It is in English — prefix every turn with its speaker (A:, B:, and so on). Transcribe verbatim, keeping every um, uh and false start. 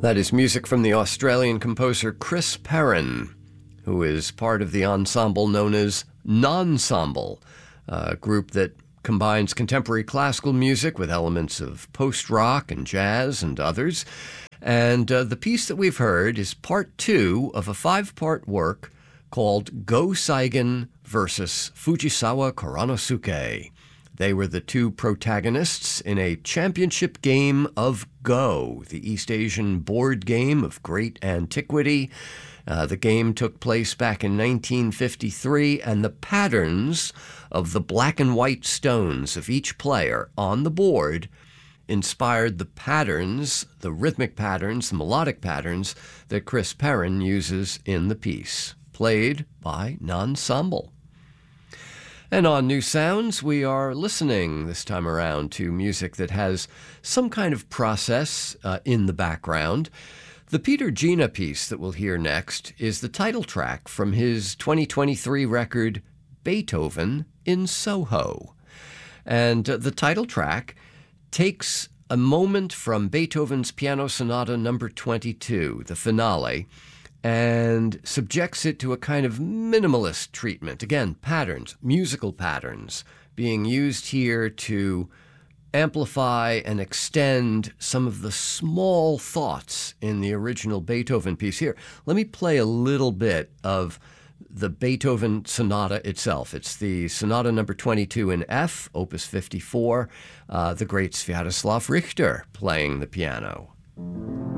A: That is music from the Australian composer Chris Perrin, who is part of the ensemble known as Nonsemble, a group that combines contemporary classical music with elements of post-rock and jazz and others. And uh, the piece that we've heard is part two of a five-part work called Go Saigen versus Fujisawa Kuranosuke. They were the two protagonists in a championship game of Go, the East Asian board game of great antiquity. Uh, the game took place back in nineteen fifty-three, and the patterns of the black and white stones of each player on the board inspired the patterns, the rhythmic patterns, the melodic patterns that Chris Perrin uses in the piece, played by Nonsemble. And on New Sounds, we are listening this time around to music that has some kind of process uh, in the background. The Peter Gina piece that we'll hear next is the title track from his twenty twenty-three record, Beethoven in Soho. And uh, the title track takes a moment from Beethoven's Piano Sonata number twenty-two, the finale, and subjects it to a kind of minimalist treatment. Again, patterns, musical patterns, being used here to amplify and extend some of the small thoughts in the original Beethoven piece. Here, let me play a little bit of the Beethoven Sonata itself. It's the Sonata number twenty-two in F, Opus fifty-four, uh, the great Sviatoslav Richter playing the piano.